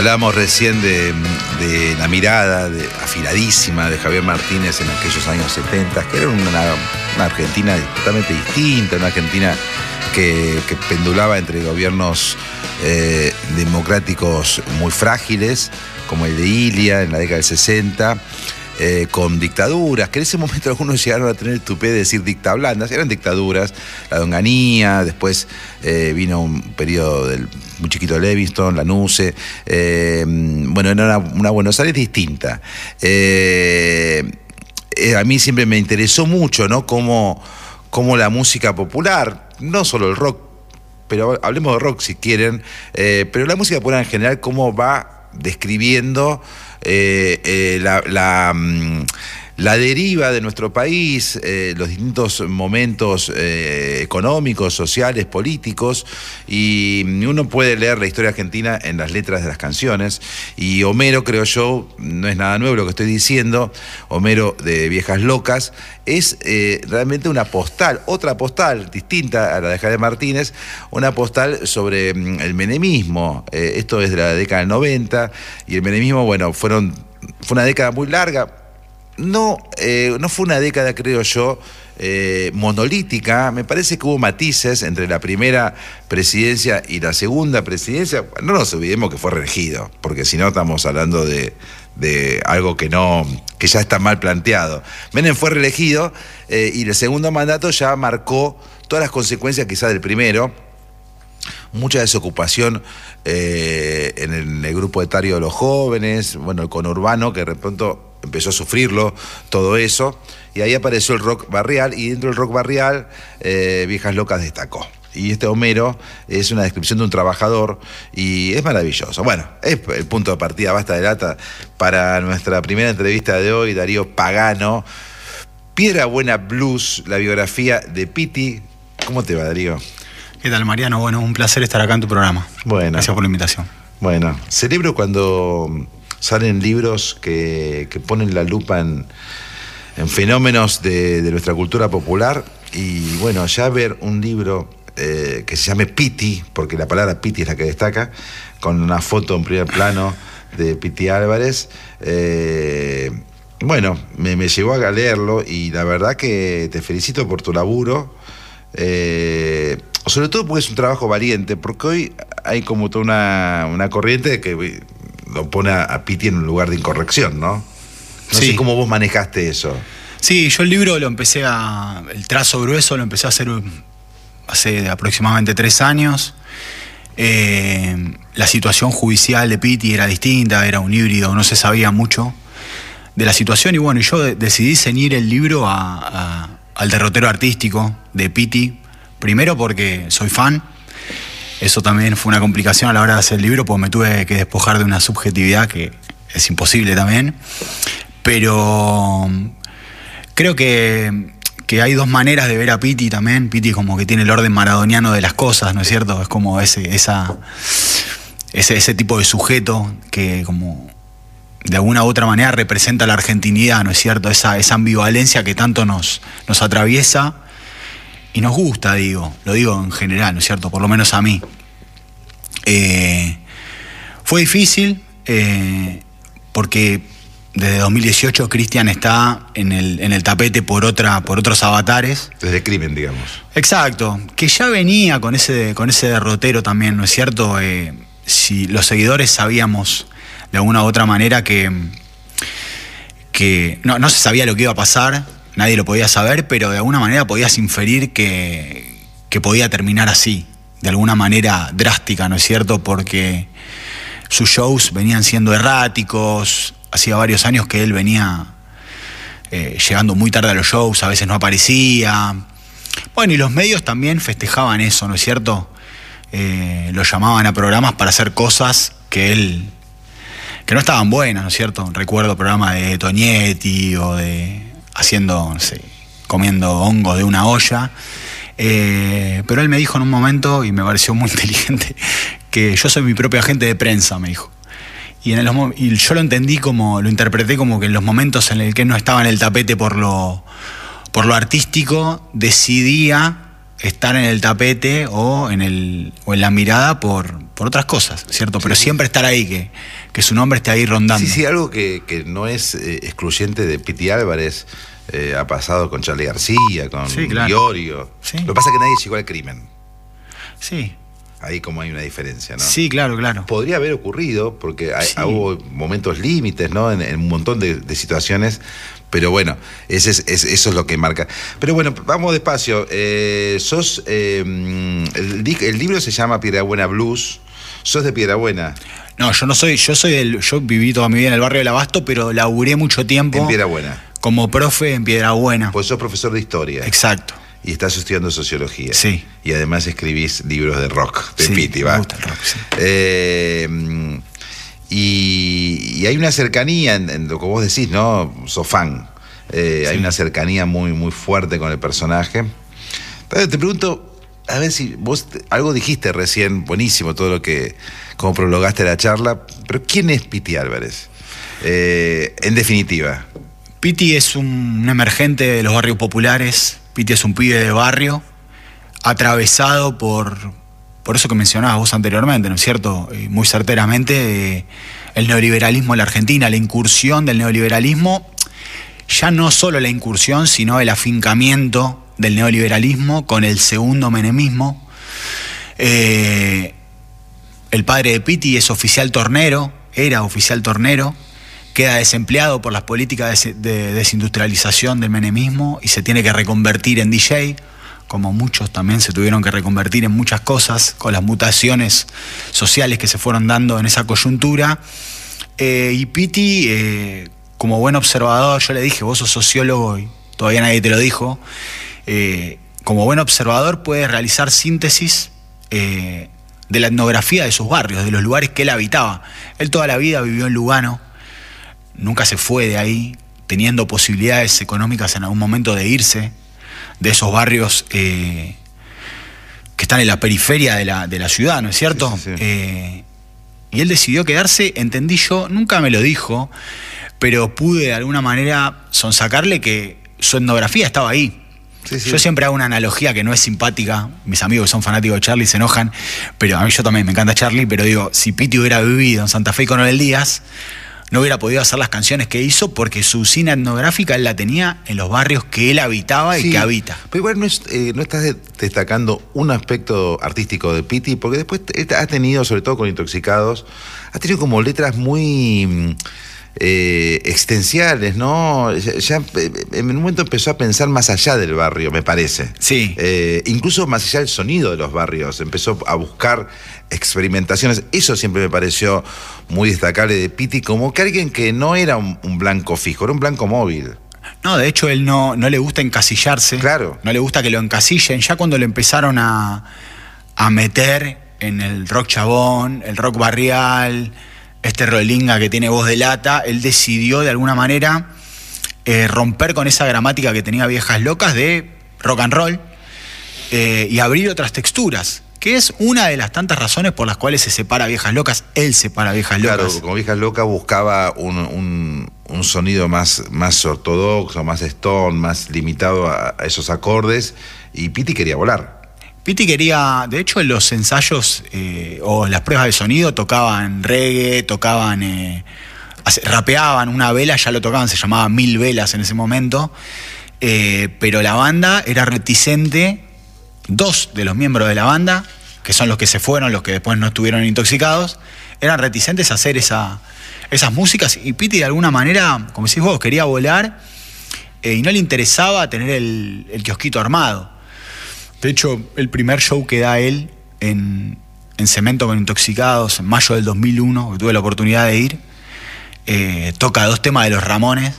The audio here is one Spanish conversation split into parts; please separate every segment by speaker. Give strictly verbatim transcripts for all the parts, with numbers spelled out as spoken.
Speaker 1: Hablábamos recién de, de la mirada de, afiladísima de Javier Martínez en aquellos años setenta, que era una, una Argentina totalmente distinta, una Argentina que, que pendulaba entre gobiernos eh, democráticos muy frágiles, como el de Ilia en la década del sesenta, eh, con dictaduras, que en ese momento algunos llegaron a tener el tupé de decir dictablandas, eran dictaduras, la de Onganía, después eh, vino un periodo del muy chiquito de Levingston, la Nuce, eh, bueno, era una, una Buenos Aires distinta. Eh, eh, a mí siempre me interesó mucho, ¿no? Cómo, cómo la música popular, no solo el rock, pero hablemos de rock si quieren, eh, pero la música popular en general, cómo va describiendo eh, eh, la, la, la deriva de nuestro país, eh, los distintos momentos eh, económicos, sociales, políticos, y uno puede leer la historia argentina en las letras de las canciones, y Homero, creo yo, no es nada nuevo lo que estoy diciendo, Homero de Viejas Locas, es eh, realmente una postal, otra postal distinta a la de Javier Martínez, una postal sobre el menemismo. Eh, esto es de la década del noventa, y el menemismo, bueno, fueron, fue una década muy larga. No, eh, no fue una década, creo yo, eh, monolítica. Me parece que hubo matices entre la primera presidencia y la segunda presidencia. No nos olvidemos que fue reelegido, porque si no estamos hablando de, de algo que no, que ya está mal planteado. Menem fue reelegido eh, y el segundo mandato ya marcó todas las consecuencias quizás del primero. Mucha desocupación eh, en el, el grupo etario de los jóvenes, bueno, el conurbano, que de pronto empezó a sufrirlo, todo eso, y ahí apareció el rock barrial, y dentro del rock barrial, eh, Viejas Locas destacó. Y este Homero es una descripción de un trabajador, y es maravilloso. Bueno, es el punto de partida, basta de lata, para nuestra primera entrevista de hoy, Darío Pagano. Piedra Buena Blues, la biografía de Piti. ¿Cómo te va, Darío?
Speaker 2: ¿Qué tal, Mariano? Bueno, un placer estar acá en tu programa.
Speaker 1: Bueno.
Speaker 2: Gracias por la invitación.
Speaker 1: Bueno, celebro cuando salen libros que, que ponen la lupa en, en fenómenos de, de nuestra cultura popular, y bueno, ya ver un libro eh, que se llame Piti, porque la palabra Piti es la que destaca, con una foto en primer plano de Piti Álvarez, eh, bueno, me, me llevó a leerlo, y la verdad que te felicito por tu laburo, eh, sobre todo porque es un trabajo valiente, porque hoy hay como toda una, una corriente que lo pone a, a Piti en un lugar de incorrección, ¿no? No
Speaker 2: sí.
Speaker 1: sé cómo vos manejaste eso.
Speaker 2: Sí, yo el libro lo empecé a... El trazo grueso lo empecé a hacer hace aproximadamente tres años. Eh, la situación judicial de Piti era distinta, era un híbrido, no se sabía mucho de la situación, y bueno, yo de, decidí ceñir el libro a, a, al derrotero artístico de Piti, primero porque soy fan. Eso también fue una complicación a la hora de hacer el libro, porque me tuve que despojar de una subjetividad que es imposible también. Pero creo que, que hay dos maneras de ver a Piti también. Piti como que tiene el orden maradoniano de las cosas, ¿no es cierto? Es como ese, esa, ese, ese tipo de sujeto que como de alguna u otra manera representa la argentinidad, ¿no es cierto? Esa, esa ambivalencia que tanto nos, nos atraviesa. Y nos gusta, digo, lo digo en general, ¿no es cierto? Por lo menos a mí. Eh, fue difícil eh, porque desde dos mil dieciocho Cristian está en el, en el tapete por, otra, por otros avatares.
Speaker 1: Desde Crimen, digamos.
Speaker 2: Exacto, que ya venía con ese, con ese derrotero también, ¿no es cierto? Eh, si los seguidores sabíamos de alguna u otra manera que, que no, no se sabía lo que iba a pasar. Nadie lo podía saber, pero de alguna manera podías inferir que, que podía terminar así, de alguna manera drástica, ¿no es cierto? Porque sus shows venían siendo erráticos, hacía varios años que él venía eh, llegando muy tarde a los shows, a veces no aparecía. Bueno, y los medios también festejaban eso, ¿no es cierto? Eh, lo llamaban a programas para hacer cosas que él, que no estaban buenas, ¿no es cierto? Recuerdo programas de Tonietti o de... haciendo, no sé, comiendo hongos de una olla, eh, pero él me dijo en un momento, y me pareció muy inteligente, que yo soy mi propio agente de prensa, me dijo. Y, en el, y yo lo entendí como, lo interpreté como que en los momentos en el que él no estaba en el tapete por lo, por lo artístico, decidía estar en el tapete o en, el, o en la mirada por, por otras cosas, ¿cierto?
Speaker 1: Sí,
Speaker 2: Pero
Speaker 1: sí.
Speaker 2: siempre estar ahí, que, que su nombre esté ahí rondando.
Speaker 1: Sí, sí, algo que, que no es eh, excluyente de Piti Álvarez, eh, ha pasado con Charly García, con
Speaker 2: Sí, claro.
Speaker 1: Iorio.
Speaker 2: Sí.
Speaker 1: Lo que pasa es que nadie llegó al crimen.
Speaker 2: Sí,
Speaker 1: Ahí como hay una diferencia, ¿no?
Speaker 2: sí, claro, claro.
Speaker 1: Podría haber ocurrido, porque hay,
Speaker 2: Sí.
Speaker 1: hubo momentos límites, ¿no? En, en un montón de, de situaciones, pero bueno, ese es, es- eso es lo que marca. Pero bueno, vamos despacio. Eh, sos, eh, el, di- el libro se llama Piedrabuena Blues. ¿Sos de Piedrabuena?
Speaker 2: No, yo no soy, yo soy del, yo viví toda mi vida en el barrio del Abasto, pero laburé mucho tiempo
Speaker 1: En Piedrabuena.
Speaker 2: como profe en Piedrabuena.
Speaker 1: Pues sos profesor de historia.
Speaker 2: Exacto.
Speaker 1: Y estás estudiando sociología.
Speaker 2: Sí.
Speaker 1: Y además escribís libros de rock, de
Speaker 2: Sí,
Speaker 1: Piti,
Speaker 2: me
Speaker 1: va.
Speaker 2: gusta el rock, sí.
Speaker 1: Eh, y, y hay una cercanía en, en lo que vos decís, ¿no? Sos fan. Eh,
Speaker 2: Sí.
Speaker 1: Hay una cercanía muy, muy fuerte con el personaje. Entonces, te pregunto, a ver si vos te- algo dijiste recién, buenísimo todo lo que, como prologaste la charla, pero ¿quién es Piti Álvarez? Eh, en definitiva.
Speaker 2: Piti es un, un emergente de los barrios populares. Piti es un pibe de barrio, atravesado por, por eso que mencionabas vos anteriormente, ¿no es cierto? Eh, muy certeramente, eh, el neoliberalismo en la Argentina, la incursión del neoliberalismo, ya no solo la incursión, sino el afincamiento del neoliberalismo con el segundo menemismo. Eh, el padre de Piti es oficial tornero, era oficial tornero, queda desempleado por las políticas de, de desindustrialización del menemismo y se tiene que reconvertir en D J, como muchos también se tuvieron que reconvertir en muchas cosas con las mutaciones sociales que se fueron dando en esa coyuntura. Eh, y Piti, eh, como buen observador, yo le dije, vos sos sociólogo y todavía nadie te lo dijo, eh, como buen observador puede realizar síntesis eh, de la etnografía de sus barrios, de los lugares que él habitaba. Él toda la vida vivió en Lugano, nunca se fue de ahí, teniendo posibilidades económicas en algún momento de irse de esos barrios eh, que están en la periferia de la, de la ciudad, ¿no es cierto?
Speaker 1: Sí, sí, sí.
Speaker 2: Eh, y él decidió quedarse, entendí yo, nunca me lo dijo, pero pude de alguna manera sonsacarle que su etnografía estaba ahí.
Speaker 1: Sí, sí.
Speaker 2: Yo siempre hago una analogía que no es simpática, mis amigos que son fanáticos de Charly se enojan, pero a mí yo también me encanta Charly, pero digo, si Piti hubiera vivido en Santa Fe y Coronel Díaz, no hubiera podido hacer las canciones que hizo porque su usina etnográfica él la tenía en los barrios que él habitaba y
Speaker 1: Sí,
Speaker 2: que habita.
Speaker 1: pero igual no, es, eh, no estás de- destacando un aspecto artístico de Piti, porque después te- has tenido, sobre todo con Intoxicados, has tenido como letras muy mm, eh, existenciales, ¿no? Ya, ya, eh, en un momento empezó a pensar más allá del barrio, me parece.
Speaker 2: Sí.
Speaker 1: Eh, incluso más allá del sonido de los barrios, empezó a buscar experimentaciones. Eso siempre me pareció muy destacable de Piti, como que alguien que no era un, un blanco fijo, era un blanco móvil.
Speaker 2: No, de hecho él no, no le gusta encasillarse.
Speaker 1: Claro.
Speaker 2: No le gusta que lo encasillen. Ya cuando lo empezaron a, a meter en el rock chabón, el rock barrial, este rolinga que tiene voz de lata, él decidió de alguna manera eh, romper con esa gramática que tenía Viejas Locas de rock and roll eh, y abrir otras texturas, que es una de las tantas razones por las cuales se separa Viejas Locas. Él separa Viejas
Speaker 1: Claro,
Speaker 2: Locas.
Speaker 1: como Viejas Locas buscaba un, un, un sonido más, más ortodoxo, más stone, más limitado a, a esos acordes, y Piti quería volar.
Speaker 2: Piti quería, de hecho en los ensayos eh, o en las pruebas de sonido tocaban reggae, tocaban, eh, hace- rapeaban, una vela ya lo tocaban, se llamaba Mil Velas en ese momento, eh, pero la banda era reticente, dos de los miembros de la banda, que son los que se fueron, los que después no estuvieron intoxicados, eran reticentes a hacer esa, esas músicas, y Piti de alguna manera, como decís vos, quería volar eh, y no le interesaba tener el, el kiosquito armado. De hecho, el primer show que da él en, en Cemento con Intoxicados, en mayo del dos mil uno, que tuve la oportunidad de ir, eh, toca dos temas de los Ramones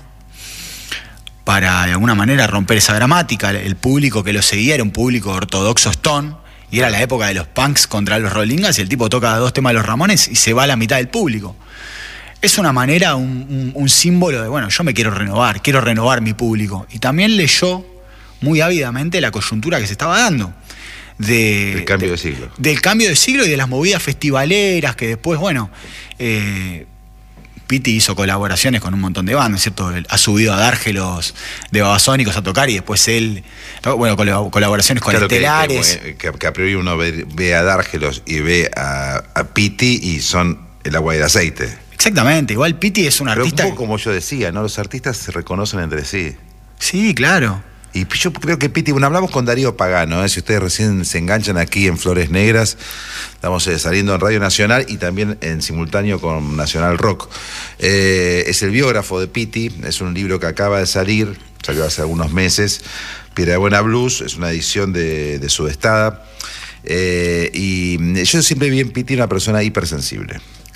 Speaker 2: para de alguna manera romper esa gramática. El público que lo seguía era un público ortodoxo stone, y era la época de los punks contra los rollingas, y el tipo toca dos temas de los Ramones y se va a la mitad del público. Es una manera, un, un, un símbolo de, bueno, yo me quiero renovar, quiero renovar mi público. Y también leyó muy ávidamente la coyuntura que se estaba dando. De,
Speaker 1: El cambio
Speaker 2: de,
Speaker 1: de siglo.
Speaker 2: Del cambio de siglo y de las movidas festivaleras que después, bueno, eh, Piti hizo colaboraciones con un montón de bandas, ¿cierto? Él ha subido a Dárgelos de Babasónicos a tocar y después él, ¿no? Bueno, colaboraciones con
Speaker 1: claro,
Speaker 2: Estelares.
Speaker 1: Que, que, que a priori uno ve, ve a Dárgelos y ve a, a Piti y son el agua y el aceite.
Speaker 2: Exactamente, igual Piti es un
Speaker 1: Pero
Speaker 2: artista...
Speaker 1: un poco como yo decía, ¿no? Los artistas se reconocen entre sí.
Speaker 2: Sí, claro.
Speaker 1: Y yo creo que Piti, bueno, hablamos con Darío Pagano, ¿eh? Si ustedes recién se enganchan aquí en Flores Negras, estamos eh, saliendo en Radio Nacional y también en simultáneo con Nacional Rock. Eh, es el biógrafo de Piti, es un libro que acaba de salir, salió hace algunos meses, Piedra de Buena Blues, es una edición de, de Sudestada. Eh, y yo siempre vi en Piti una persona hipersensible.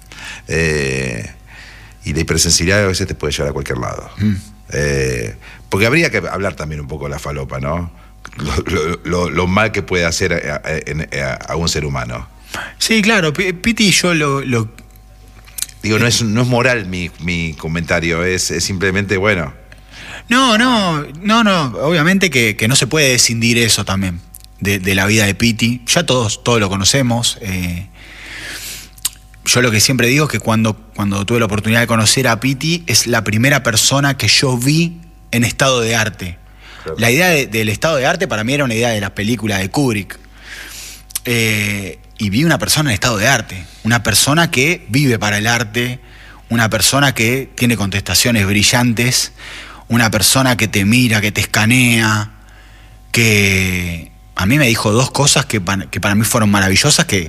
Speaker 1: Eh, y la hipersensibilidad a veces te puede llevar a cualquier lado. Mm. Eh, porque habría que hablar también un poco de la falopa, ¿no? Lo, lo, lo, lo mal que puede hacer a, a, a, a un ser humano.
Speaker 2: Sí, claro, Piti y yo lo... lo...
Speaker 1: Digo, no es, no es moral mi, mi comentario, es, es simplemente, bueno...
Speaker 2: No, no, no, no, obviamente que, que no se puede escindir eso también, de, de la vida de Piti. Ya todos, todos lo conocemos. Eh, yo lo que siempre digo es que cuando, cuando tuve la oportunidad de conocer a Piti, es la primera persona que yo vi en estado de arte. Claro. La idea de, del estado de arte para mí era una idea de las películas de Kubrick. Eh, y vi una persona en estado de arte, una persona que vive para el arte, una persona que tiene contestaciones brillantes, una persona que te mira, que te escanea, que a mí me dijo dos cosas que, que para mí fueron maravillosas, que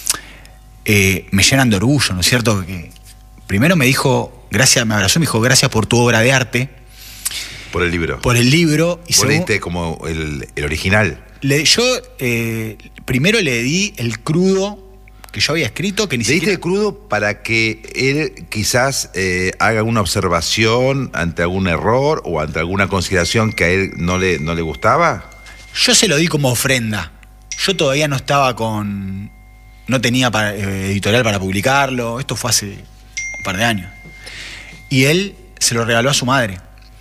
Speaker 2: eh, me llenan de orgullo, ¿no es cierto? Que primero me dijo, gracias, me abrazó y me dijo, gracias por tu obra de arte.
Speaker 1: Por el libro.
Speaker 2: Por el libro.
Speaker 1: Y ¿vos leíste como el, el original?
Speaker 2: Le, yo eh, primero le di el crudo que yo había escrito, que ni
Speaker 1: ¿Le diste
Speaker 2: siquiera...
Speaker 1: el crudo para que él quizás eh, haga una observación ante algún error o ante alguna consideración que a él no le, no le gustaba?
Speaker 2: Yo se lo di como ofrenda. Yo todavía no estaba con... No tenía para, eh, editorial para publicarlo. Esto fue hace un par de años. Y él se lo regaló a su madre.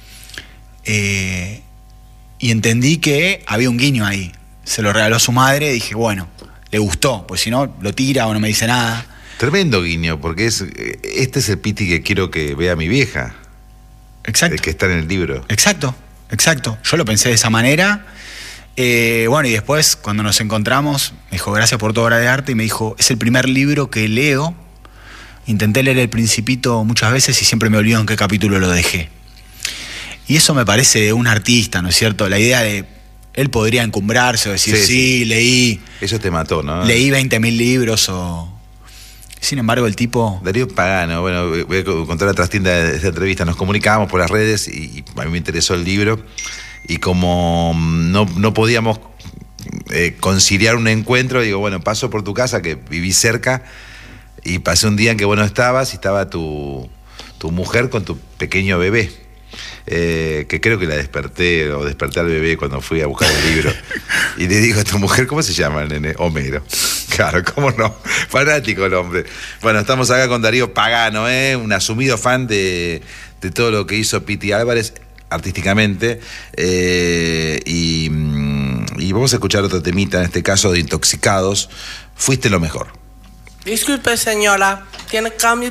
Speaker 2: Eh, y entendí que había un guiño ahí. Se lo regaló a su madre y dije, bueno, le gustó, pues si no, lo tira o no me dice nada.
Speaker 1: Tremendo guiño, porque es este es el Piti que quiero que vea mi vieja.
Speaker 2: Exacto.
Speaker 1: El que está en el libro.
Speaker 2: Exacto, exacto. Yo lo pensé de esa manera. Eh, bueno, y después, cuando nos encontramos, me dijo, gracias por tu obra de arte, y me dijo, es el primer libro que leo. Intenté leer El Principito muchas veces y siempre me olvido en qué capítulo lo dejé. Y eso me parece de un artista, ¿no es cierto? La idea de... Él podría encumbrarse o decir, sí, sí, sí, leí...
Speaker 1: Eso te mató, ¿no?
Speaker 2: Leí veinte mil libros o... Sin embargo, el tipo...
Speaker 1: Darío Pagano, bueno, voy a contar la trastienda de esta entrevista. Nos comunicábamos por las redes y, y a mí me interesó el libro. Y como no, no podíamos eh, conciliar un encuentro, digo, bueno, paso por tu casa, que viví cerca, y pasé un día en que vos no estabas y estaba tu, tu mujer con tu pequeño bebé. Eh, que creo que la desperté o desperté al bebé cuando fui a buscar el libro y le digo a tu mujer, ¿cómo se llama el nene? Homero. Claro, ¿cómo no? Fanático el hombre. Bueno, estamos acá con Darío Pagano, ¿eh? Un asumido fan de, de todo lo que hizo Piti Álvarez artísticamente, eh, y, y vamos a escuchar otro temita, en este caso de Intoxicados, Fuiste lo mejor.
Speaker 3: Disculpe, señora, tiene cambio